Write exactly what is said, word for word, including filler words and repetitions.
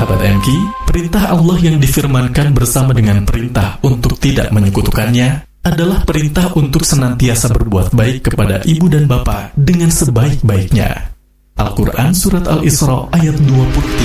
sahabat M K, perintah Allah yang difirmankan bersama dengan perintah untuk tidak menyekutukannya adalah perintah untuk senantiasa berbuat baik kepada ibu dan bapa dengan sebaik-baiknya. Al-Quran Surat Al-Isra ayat dua puluh tiga.